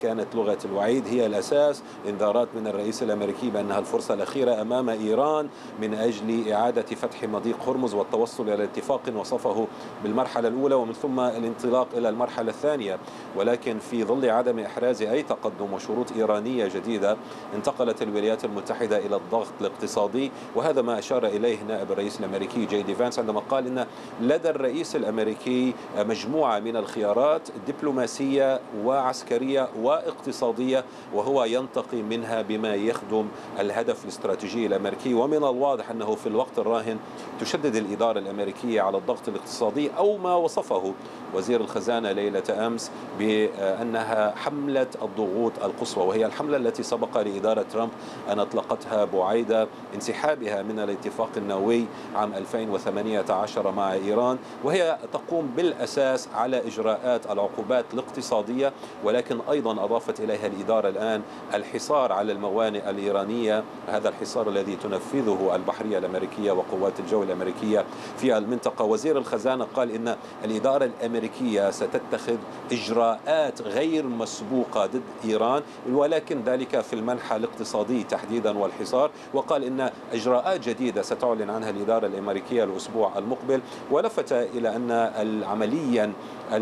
كانت لغة الوعيد هي الأساس. إنذارات من الرئيس الأمريكي بأنها الفرصة الأخيرة أمام إيران من أجل إعادة فتح مضيق هرمز والتوصل إلى اتفاق وصفه بالمرحلة الأولى ومن ثم الانطلاق إلى المرحلة الثانية. ولكن في ظل عدم إحراز أي تقدم وشروط إيرانية جديدة انتقلت الولايات المتحدة إلى الضغط الاقتصادي، وهذا ما أشار إليه نائب الرئيس الأمريكي جي دي فانس عندما قال إن لدى الرئيس الأمريكي مجموعة من الخيارات دبلوماسية وعسكرية واقتصادية، وهو ينتقي منها بما يخدم الهدف الاستراتيجي الأمريكي. ومن الواضح أنه في الوقت الراهن تشدد الإدارة الأمريكية على الضغط الاقتصادي، أو ما وصفه وزير الخزانة ليلة أمس بأنها حملة الضغوط القصوى، وهي الحملة التي سبق لإدارة ترامب أن أطلقتها بعيد انسحابها من الاتفاق النووي عام 2018 مع إيران، وهي تقوم بالأساس على إجراءات العقوبات الاقتصادية، ولكن أيضا أضافت إليها الإدارة الآن الحصار على الموانئ الإيرانية، هذا الحصار الذي تنفذه البحرية الأمريكية وقوات الجو الأمريكية في المنطقة. وزير الخزانة قال إن الإدارة الأمريكية ستتخذ إجراءات غير مسبوقة ضد إيران، ولكن ذلك في المنحى الاقتصادي تحديدا والحصار. وقال إن إجراءات جديدة ستعلن عنها الإدارة الأمريكية الأسبوع المقبل، ولفت إلى أن عمليا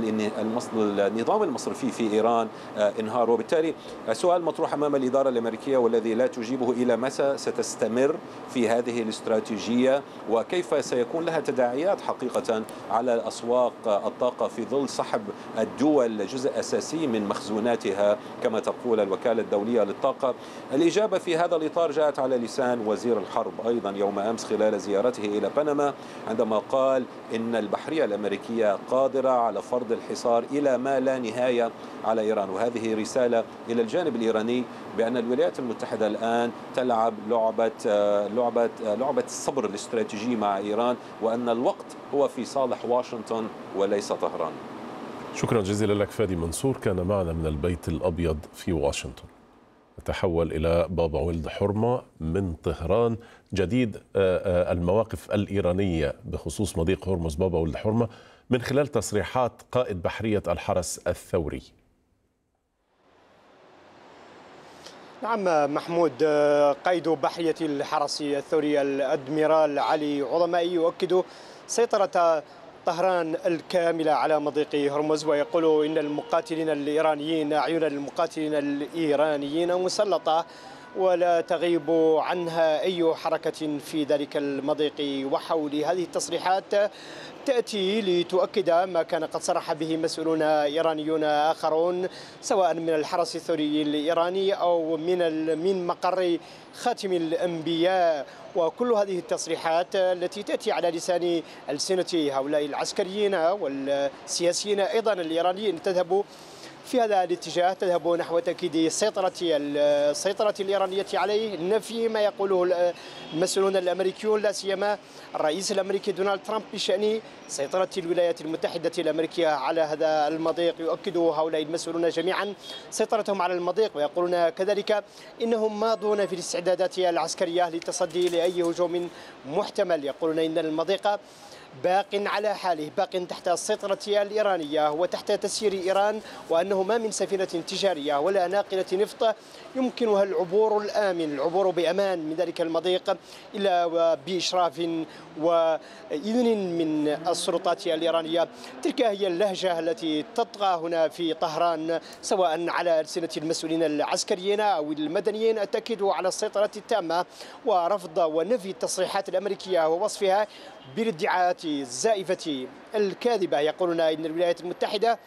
النظام المصرفي في إيران انهار. وبالتالي السؤال مطروح أمام الإدارة الأمريكية والذي لا تجيبه: إلى متى ستستمر في هذه الاستراتيجية، وكيف سيكون لها تداعيات حقيقة على أسواق الطاقة في ظل سحب الدول جزء أساسي من مخزوناتها كما تقول الوكالة الدولية للطاقة؟ الإجابة في هذا الإطار جاءت على لسان وزير الحرب أيضا يوم أمس خلال زيارته إلى بنما، عندما قال إن البحرية الأمريكية قادرة على فرض الحصار إلى ما لا نهاية على إيران. وهذه رسالة إلى الجانب الإيراني بأن الولايات المتحدة الآن تلعب لعبة الصبر الاستراتيجي مع إيران، وأن الوقت هو في صالح واشنطن وليس طهران. شكرا جزيلا لك فادي منصور، كان معنا من البيت الأبيض في واشنطن. نتحول إلى بابا ولد حرمة من طهران. جديد المواقف الإيرانية بخصوص مضيق هرمز بابا ولد حرمة من خلال تصريحات قائد بحرية الحرس الثوري. نعم محمود، قائد بحرية الحرس الثوري الأدميرال علي عظمائي يؤكد سيطرة طهران الكاملة على مضيق هرمز، ويقول إن المقاتلين الإيرانيين أعين المقاتلين الإيرانيين مسلطة ولا تغيب عنها أي حركة في ذلك المضيق. وحول هذه التصريحات تأتي لتؤكد ما كان قد صرح به مسؤولون إيرانيون آخرون سواء من الحرس الثوري الإيراني أو من مقر خاتم الأنبياء. وكل هذه التصريحات التي تأتي على لسان ألسنة هؤلاء العسكريين والسياسيين أيضا الإيرانيين تذهب في هذا الاتجاه، تذهب نحو تأكيد السيطرة الإيرانية عليه، نفي ما يقوله المسؤولون الأمريكيون لا سيما الرئيس الأمريكي دونالد ترامب بشأن سيطرة الولايات المتحدة الأمريكية على هذا المضيق. يؤكد هؤلاء المسؤولون جميعا سيطرتهم على المضيق، ويقولون كذلك إنهم ماضون في الاستعدادات العسكرية للتصدي لأي هجوم محتمل. يقولون إن المضيق باق على حاله، باق تحت السيطرة الإيرانية وتحت تسيير إيران، وأنه ما من سفينة تجارية ولا ناقلة نفط يمكنها العبور الآمن، العبور بأمان من ذلك المضيق إلا بإشراف وإذن من السلطات الإيرانية. تلك هي اللهجة التي تطغى هنا في طهران سواء على ألسنة المسؤولين العسكريين أو المدنيين، التأكيد على السيطرة التامة ورفض ونفي التصريحات الأمريكية ووصفها بالادعاءات الزائفة الكاذبة. يقولون إن الولايات المتحدة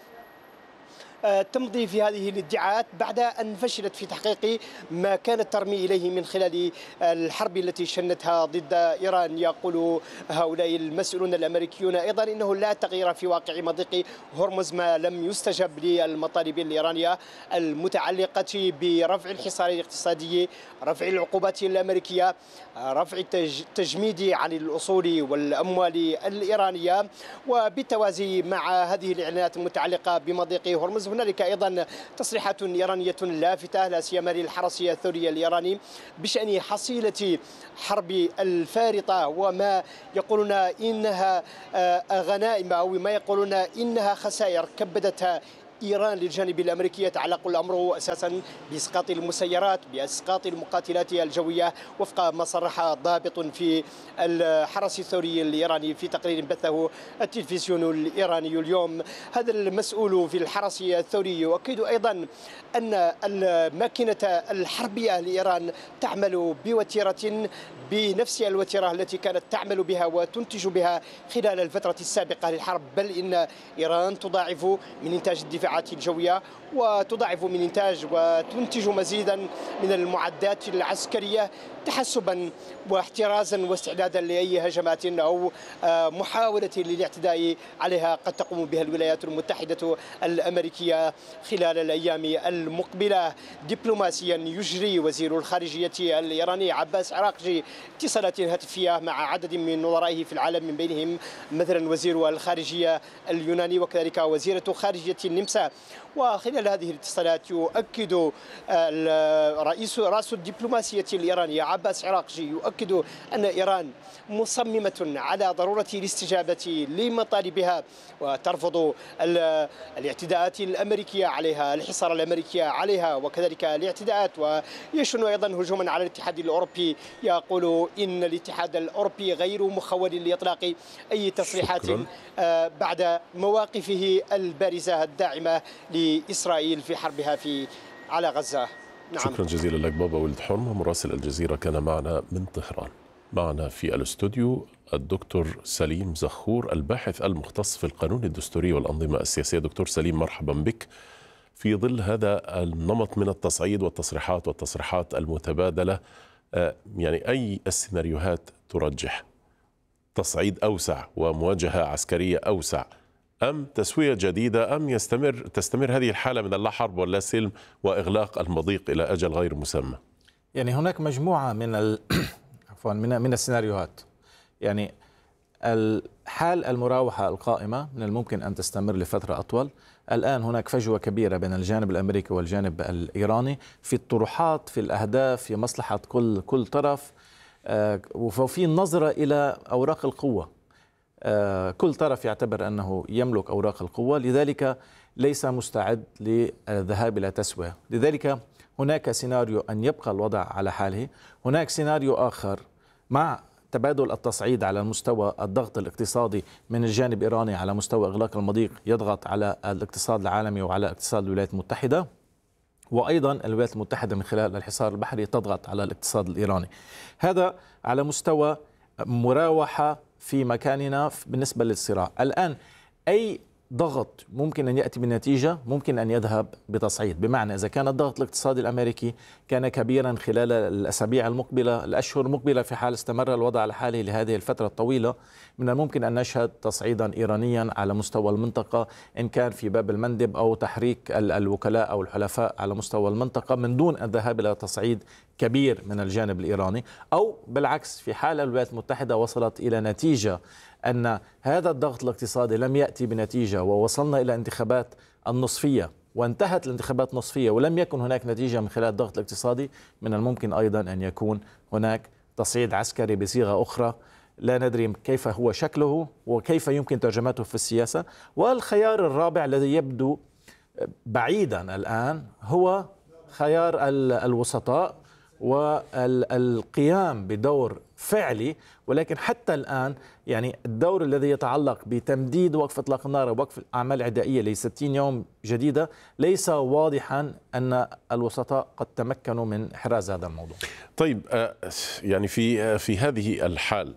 تمضي في هذه الادعاءات بعد أن فشلت في تحقيق ما كانت ترمي إليه من خلال الحرب التي شنتها ضد إيران. يقول هؤلاء المسؤولون الأمريكيون أيضا إنه لا تغيير في واقع مضيق هرمز ما لم يستجب للمطالب الإيرانية المتعلقة برفع الحصار الاقتصادي، رفع العقوبات الأمريكية، رفع التجميد عن الأصول والأموال الإيرانية. وبالتوازي مع هذه الإعلانات المتعلقة بمضيق هرمز هنالك أيضا تصريحات إيرانية لافتة لا سيما للحرس الثوري الإيراني بشأن حصيلة حرب الفارطة وما يقولون إنها غنائم أو ما يقولون إنها خسائر كبدتها إيران للجانب الأمريكي يتعلق الأمر أساسا بإسقاط المسيرات، بإسقاط المقاتلات الجوية، وفق ما صرح ضابط في الحرس الثوري الإيراني في تقرير بثه التلفزيون الإيراني اليوم. هذا المسؤول في الحرس الثوري يؤكد أيضا أن الماكينة الحربية لإيران تعمل بوتيرة بنفس الوتيرة التي كانت تعمل بها وتنتج بها خلال الفترة السابقة للحرب، بل إن إيران تضاعف من إنتاج الدفاعات الجوية وتضاعف من إنتاج وتنتج مزيدا من المعدات العسكرية تحسبا واحترازا واستعدادا لأي هجمات أو محاولة للاعتداء عليها قد تقوم بها الولايات المتحدة الأمريكية خلال الأيام المقبلة. دبلوماسيا يجري وزير الخارجية الإيراني عباس عراقجي اتصالات هاتفية مع عدد من نظرائه في العالم، من بينهم مثلا وزير الخارجية اليوناني وكذلك وزيرة خارجية النمسا. وخلال هذه الاتصالات يؤكد رأس الدبلوماسية الإيرانية عباس عراقجي يؤكد أن إيران مصممة على ضرورة الاستجابة لمطالبها وترفض الاعتداءات الأمريكية عليها، الحصار الأمريكي عليها، وكذلك الاعتداءات، ويشن أيضا هجوما على الاتحاد الأوروبي. يقول إن الاتحاد الأوروبي غير مخول لإطلاق أي تصريحات بعد مواقفه البارزة الداعمة لإسرائيل في حربها على غزة. نعم. شكرا جزيلا لك بابا ولد حرمة مراسل الجزيرة كان معنا من طهران. معنا في الاستوديو الدكتور سليم زخور الباحث المختص في القانون الدستوري والأنظمة السياسية. دكتور سليم مرحبا بك. في ظل هذا النمط من التصعيد والتصريحات المتبادلة، يعني أي السيناريوهات ترجح؟ تصعيد أوسع ومواجهة عسكرية أوسع، أم تسوية جديدة، أم تستمر هذه الحالة من اللا حرب ولا سلم وإغلاق المضيق إلى أجل غير مسمى؟ يعني هناك مجموعة من السيناريوهات. يعني الحال المراوحة القائمة من الممكن أن تستمر لفترة أطول. الآن هناك فجوة كبيرة بين الجانب الأمريكي والجانب الإيراني في الطروحات، في الأهداف، في مصلحة كل طرف، وفي النظرة إلى أوراق القوة. كل طرف يعتبر أنه يملك أوراق القوة، لذلك ليس مستعد للذهاب إلى تسوية. لذلك هناك سيناريو أن يبقى الوضع على حاله. هناك سيناريو آخر مع تبادل التصعيد على مستوى الضغط الاقتصادي من الجانب الإيراني على مستوى إغلاق المضيق، يضغط على الاقتصاد العالمي وعلى اقتصاد الولايات المتحدة، وأيضا الولايات المتحدة من خلال الحصار البحري تضغط على الاقتصاد الإيراني. هذا على مستوى مراوحة في مكاننا بالنسبة للصراع. الآن أي ضغط ممكن أن يأتي بنتيجة ممكن أن يذهب بتصعيد، بمعنى إذا كان الضغط الاقتصادي الأمريكي كان كبيرا خلال الأسابيع المقبلة، الأشهر المقبلة، في حال استمر الوضع على حاله لهذه الفترة الطويلة، من الممكن أن نشهد تصعيدا إيرانيا على مستوى المنطقة، إن كان في باب المندب أو تحريك الوكلاء أو الحلفاء على مستوى المنطقة، من دون الذهاب إلى تصعيد كبير من الجانب الإيراني. أو بالعكس، في حال الولايات المتحدة وصلت إلى نتيجة أن هذا الضغط الاقتصادي لم يأتي بنتيجة ووصلنا إلى انتخابات النصفية وانتهت الانتخابات نصفية ولم يكن هناك نتيجة من خلال الضغط الاقتصادي، من الممكن أيضا أن يكون هناك تصعيد عسكري بصيغة أخرى لا ندري كيف هو شكله وكيف يمكن ترجمته في السياسة. والخيار الرابع الذي يبدو بعيدا الآن هو خيار الوسطاء والقيام بدور فعلي، ولكن حتى الآن يعني الدور الذي يتعلق بتمديد وقف إطلاق النار ووقف الأعمال العدائية ل60 يوم جديدة ليس واضحا أن الوسطاء قد تمكنوا من إحراز هذا الموضوع. طيب، يعني في هذه الحال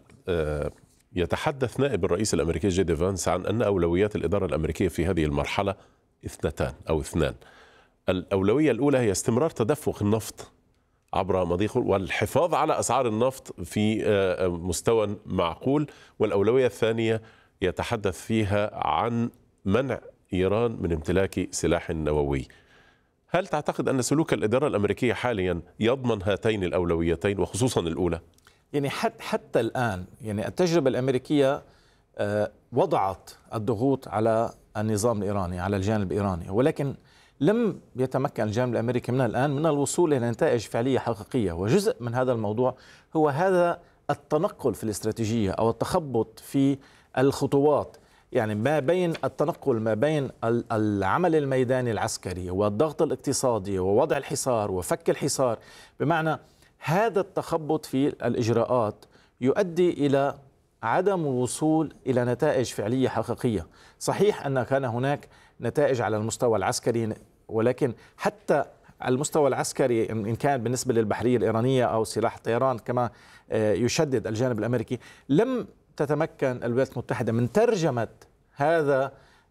يتحدث نائب الرئيس الأمريكي جي دي فانس عن أن أولويات الإدارة الأمريكية في هذه المرحلة اثنان. الأولوية الأولى هي استمرار تدفق النفط عبر مضيق والحفاظ على أسعار النفط في مستوى معقول، والأولوية الثانية يتحدث فيها عن منع إيران من امتلاك سلاح نووي. هل تعتقد أن سلوك الإدارة الأمريكية حاليا يضمن هاتين الأولويتين وخصوصا الأولى؟ يعني حتى الآن يعني التجربة الأمريكية وضعت الضغوط على النظام الإيراني، على الجانب الإيراني، ولكن لم يتمكن الجانب الأمريكي من الآن من الوصول إلى نتائج فعلية حقيقية. وجزء من هذا الموضوع هو هذا التنقل في الاستراتيجية أو التخبط في الخطوات. يعني ما بين التنقل ما بين العمل الميداني العسكري والضغط الاقتصادي ووضع الحصار وفك الحصار، بمعنى هذا التخبط في الإجراءات يؤدي إلى عدم الوصول إلى نتائج فعلية حقيقية. صحيح أن كان هناك نتائج على المستوى العسكري، ولكن حتى على المستوى العسكري إن كان بالنسبة للبحرية الإيرانية أو سلاح الطيران كما يشدد الجانب الأمريكي، لم تتمكن الولايات المتحدة من ترجمة هذا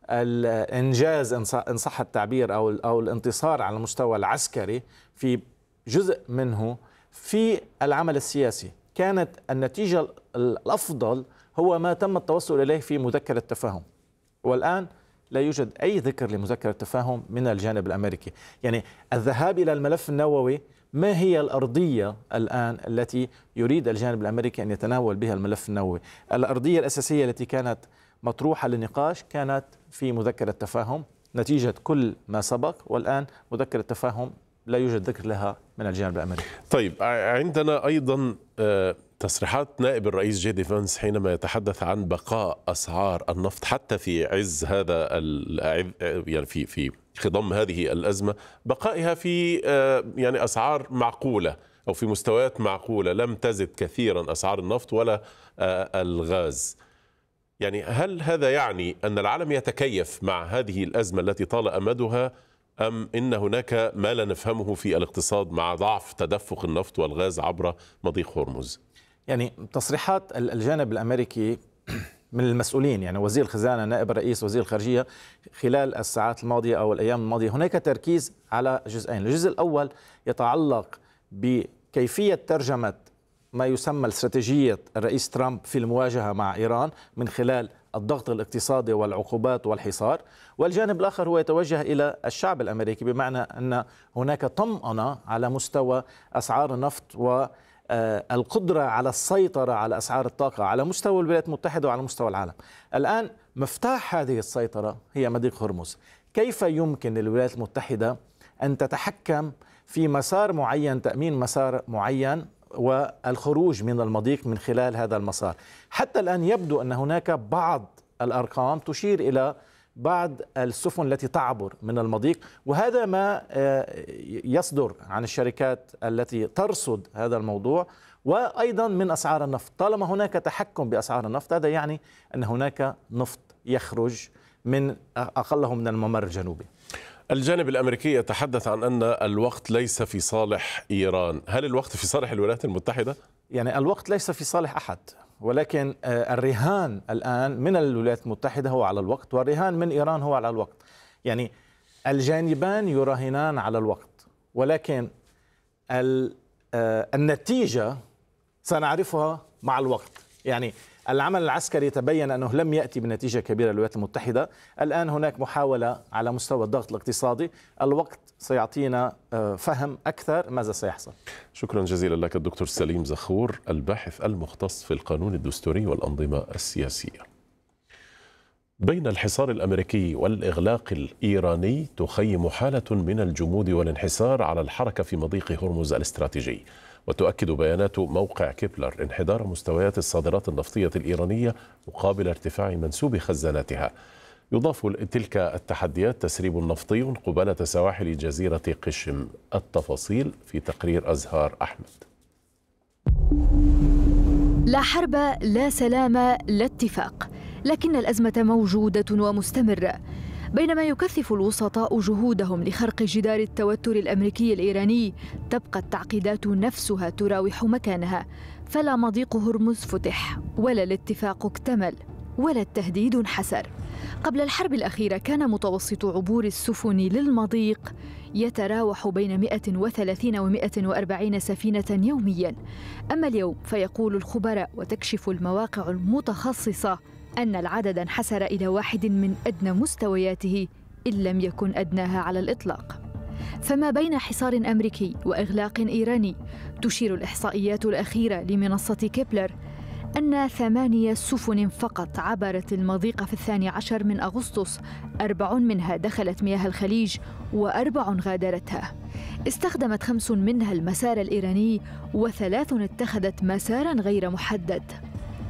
الإنجاز إن صح التعبير أو الانتصار على المستوى العسكري في جزء منه في العمل السياسي. كانت النتيجة الأفضل هو ما تم التوصل إليه في مذكرة تفاهم، والآن لا يوجد أي ذكر لمذكرة تفاهم من الجانب الأمريكي. يعني الذهاب إلى الملف النووي، ما هي الأرضية الآن التي يريد الجانب الأمريكي أن يتناول بها الملف النووي؟ الأرضية الأساسية التي كانت مطروحة للنقاش كانت في مذكرة تفاهم نتيجة كل ما سبق، والآن مذكرة تفاهم لا يوجد ذكر لها من الجانب الأمريكي. طيب، عندنا أيضا تصريحات نائب الرئيس جي دي فانس حينما يتحدث عن بقاء أسعار النفط حتى في عز هذا يعني في خضم هذه الأزمة، بقائها في يعني أسعار معقولة أو في مستويات معقولة، لم تزد كثيرا أسعار النفط ولا الغاز. يعني هل هذا يعني أن العالم يتكيف مع هذه الأزمة التي طال أمدها، أم إن هناك ما لا نفهمه في الاقتصاد مع ضعف تدفق النفط والغاز عبر مضيق هرمز؟ يعني تصريحات الجانب الأمريكي من المسؤولين، يعني وزير الخزانة، نائب الرئيس، وزير الخارجية، خلال الساعات الماضية أو الأيام الماضية هناك تركيز على جزئين. الجزء الأول يتعلق بكيفية ترجمة ما يسمى استراتيجية الرئيس ترامب في المواجهة مع إيران من خلال الضغط الاقتصادي والعقوبات والحصار، والجانب الآخر هو يتوجه إلى الشعب الأمريكي، بمعنى أن هناك طمأنة على مستوى أسعار النفط والقدرة على السيطرة على أسعار الطاقة على مستوى الولايات المتحدة وعلى مستوى العالم. الآن مفتاح هذه السيطرة هي مضيق هرمز. كيف يمكن للولايات المتحدة أن تتحكم في مسار معين، تأمين مسار معين والخروج من المضيق من خلال هذا المسار؟ حتى الآن يبدو أن هناك بعض الأرقام تشير إلى بعض السفن التي تعبر من المضيق، وهذا ما يصدر عن الشركات التي ترصد هذا الموضوع، وأيضا من أسعار النفط. طالما هناك تحكم بأسعار النفط، هذا يعني أن هناك نفط يخرج من أقله من الممر الجنوبي. الجانب الأمريكي يتحدث عن أن الوقت ليس في صالح إيران. هل الوقت في صالح الولايات المتحدة؟ يعني الوقت ليس في صالح أحد، ولكن الرهان الآن من الولايات المتحدة هو على الوقت، والرهان من إيران هو على الوقت. يعني الجانبان يراهنان على الوقت، ولكن النتيجة سنعرفها مع الوقت. يعني العمل العسكري تبين أنه لم يأتي بنتيجة كبيرة للولايات المتحدة. الآن هناك محاولة على مستوى الضغط الاقتصادي، الوقت سيعطينا فهم أكثر ماذا سيحصل. شكرا جزيلا لك الدكتور سليم زخور، الباحث المختص في القانون الدستوري والأنظمة السياسية. بين الحصار الأمريكي والإغلاق الإيراني تخيم حالة من الجمود والانحسار على الحركة في مضيق هرمز الاستراتيجي، وتؤكد بيانات موقع كيبلر انحدار مستويات الصادرات النفطية الإيرانية مقابل ارتفاع منسوب خزاناتها. يضاف تلك التحديات تسريب نفطي قبالة سواحل جزيرة قشم. التفاصيل في تقرير أزهار أحمد. لا حرب، لا سلام، لا اتفاق، لكن الأزمة موجودة ومستمرة. بينما يكثف الوسطاء جهودهم لخرق جدار التوتر الأمريكي الإيراني، تبقى التعقيدات نفسها تراوح مكانها، فلا مضيق هرمز فتح، ولا الاتفاق اكتمل، ولا التهديد انحسر. قبل الحرب الأخيرة كان متوسط عبور السفن للمضيق يتراوح بين 130 و 140 سفينة يومياً. أما اليوم فيقول الخبراء وتكشف المواقع المتخصصة أن العدد انحسر إلى واحد من أدنى مستوياته إن لم يكن أدناها على الإطلاق. فما بين حصار أمريكي وإغلاق إيراني، تشير الإحصائيات الأخيرة لمنصة كيبلر أن 8 سفن فقط عبرت المضيق في 12 من أغسطس، 4 منها دخلت مياه الخليج و4 غادرتها. استخدمت 5 منها المسار الإيراني و3 اتخذت مساراً غير محدد.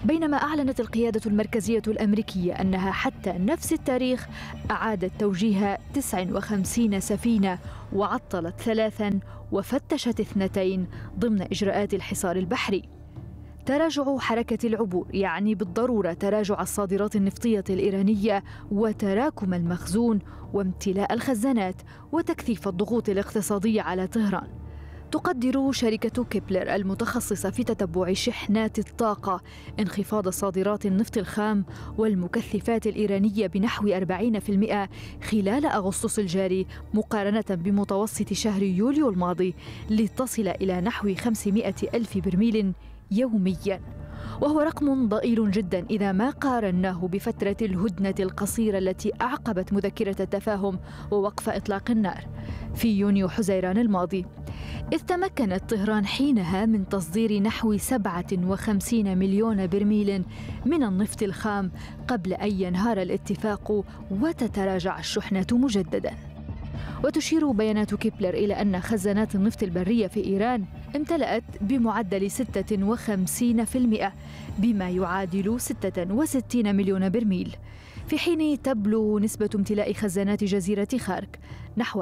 بينما أعلنت القيادة المركزية الأمريكية أنها حتى نفس التاريخ أعادت توجيه 59 سفينة وعطلت 3 وفتشت 2 ضمن إجراءات الحصار البحري. تراجع حركة العبور يعني بالضرورة تراجع الصادرات النفطية الإيرانية وتراكم المخزون وامتلاء الخزانات وتكثيف الضغوط الاقتصادية على طهران. تقدر شركة كيبلر المتخصصة في تتبع شحنات الطاقة انخفاض صادرات النفط الخام والمكثفات الإيرانية بنحو 40% خلال أغسطس الجاري مقارنة بمتوسط شهر يوليو الماضي، لتصل إلى نحو 500 ألف برميل يومياً، وهو رقم ضئيل جدا إذا ما قارناه بفترة الهدنة القصيرة التي أعقبت مذكرة التفاهم ووقف إطلاق النار في يونيو حزيران الماضي، إذ تمكنت طهران حينها من تصدير نحو 57 مليون برميل من النفط الخام قبل أن ينهار الاتفاق وتتراجع الشحنة مجدداً. وتشير بيانات كيبلر إلى أن خزانات النفط البرية في إيران امتلأت بمعدل 56%، بما يعادل 66 مليون برميل، في حين تبلغ نسبة امتلاء خزانات جزيرة خارك نحو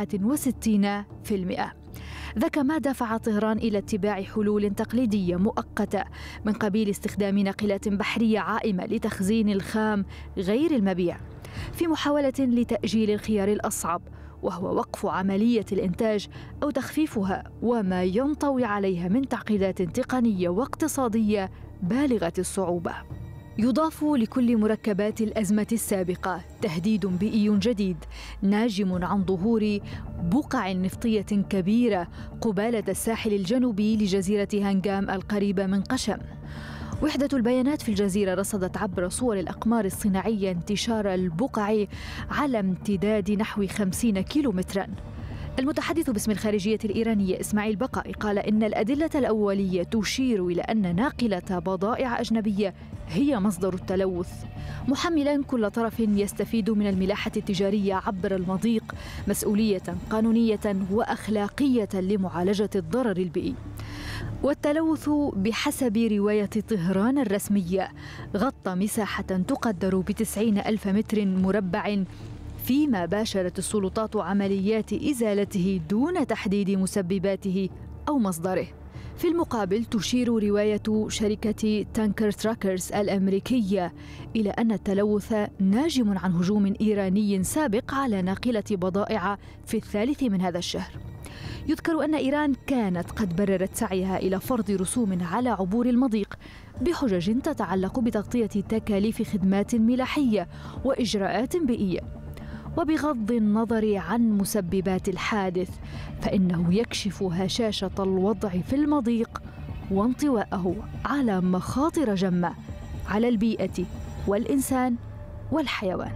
64%. ذاك ما دفع طهران إلى اتباع حلول تقليدية مؤقتة من قبيل استخدام ناقلات بحرية عائمة لتخزين الخام غير المبيع، في محاولة لتأجيل الخيار الأصعب وهو وقف عملية الإنتاج أو تخفيفها، وما ينطوي عليها من تعقيدات تقنية واقتصادية بالغة الصعوبة. يضاف لكل مركبات الأزمة السابقة تهديد بيئي جديد ناجم عن ظهور بقع نفطية كبيرة قبالة الساحل الجنوبي لجزيرة هانغام القريبة من قشم. وحدة البيانات في الجزيرة رصدت عبر صور الأقمار الصناعية انتشار البقع على امتداد نحو 50 كيلومتراً. المتحدث باسم الخارجية الإيرانية إسماعيل بقائي قال إن الأدلة الأولية تشير إلى أن ناقلة بضائع أجنبية هي مصدر التلوث، محملاً كل طرف يستفيد من الملاحة التجارية عبر المضيق مسؤولية قانونية وأخلاقية لمعالجة الضرر البيئي. والتلوث بحسب رواية طهران الرسمية غطى مساحة تقدر ب90 ألف متر مربع، فيما باشرت السلطات عمليات إزالته دون تحديد مسبباته أو مصدره. في المقابل تشير رواية شركة تانكر تراكرز الأمريكية إلى أن التلوث ناجم عن هجوم إيراني سابق على ناقلة بضائع في 3 من هذا الشهر. يذكر أن إيران كانت قد بررت سعيها إلى فرض رسوم على عبور المضيق بحجج تتعلق بتغطية تكاليف خدمات ملاحية وإجراءات بيئية. وبغض النظر عن مسببات الحادث فإنه يكشف هشاشة الوضع في المضيق وانطواءه على مخاطر جمة على البيئة والإنسان والحيوان.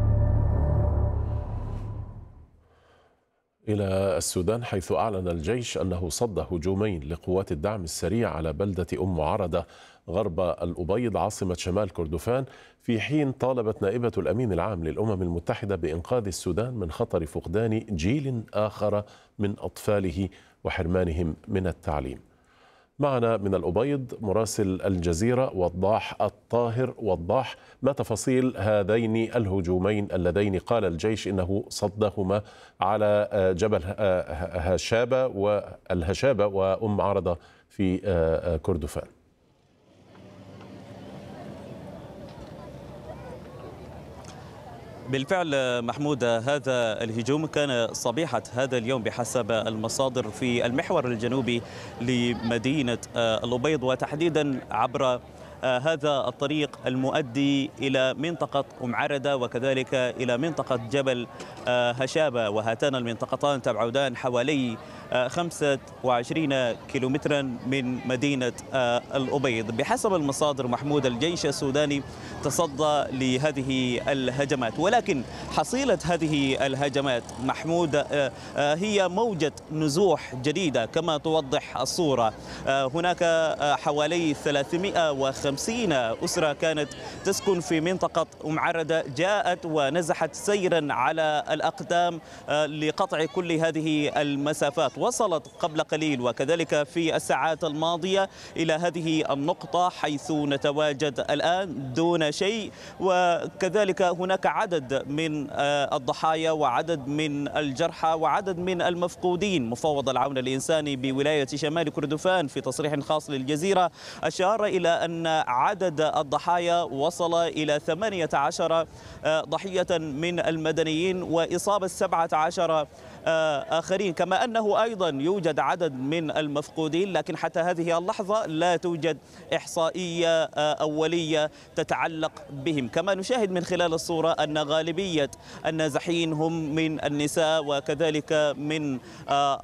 إلى السودان، حيث أعلن الجيش أنه صد هجومين لقوات الدعم السريع على بلدة أم عرضة غرب الأبيض عاصمة شمال كردفان، في حين طالبت نائبة الأمين العام للأمم المتحدة بإنقاذ السودان من خطر فقدان جيل آخر من أطفاله وحرمانهم من التعليم. معنا من الأبيض مراسل الجزيرة وضاح الطاهر. وضاح، ما تفاصيل هذين الهجومين اللذين قال الجيش إنه صدهما على جبل الهشابة وأم عرضة في كردفان؟ بالفعل محمود، هذا الهجوم كان صبيحة هذا اليوم بحسب المصادر في المحور الجنوبي لمدينة الأبيض، وتحديدا عبر هذا الطريق المؤدي إلى منطقة أم عردة وكذلك إلى منطقة جبل هشابة، وهاتان المنطقتان تبعدان حوالي 25 كيلومترا من مدينة الأبيض. بحسب المصادر محمود، الجيش السوداني تصدى لهذه الهجمات، ولكن حصيلة هذه الهجمات محمود هي موجة نزوح جديدة كما توضح الصورة. هناك حوالي 350 50 أسرة كانت تسكن في منطقة معردة جاءت ونزحت سيرا على الأقدام لقطع كل هذه المسافات. وصلت قبل قليل وكذلك في الساعات الماضية إلى هذه النقطة حيث نتواجد الآن دون شيء، وكذلك هناك عدد من الضحايا وعدد من الجرحى وعدد من المفقودين. مفوض العون الإنساني بولاية شمال كردفان في تصريح خاص للجزيرة أشار إلى أن عدد الضحايا وصل إلى 18 ضحية من المدنيين وإصابة 17 آخرين، كما أنه أيضا يوجد عدد من المفقودين، لكن حتى هذه اللحظة لا توجد إحصائية أولية تتعلق بهم. كما نشاهد من خلال الصورة أن غالبية النازحين هم من النساء وكذلك من